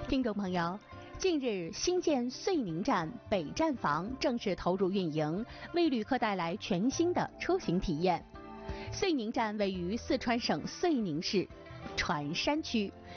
听众朋友，近日新建遂宁站北站房正式投入运营，为旅客带来全新的出行体验。遂宁站位于四川省遂宁市船山区，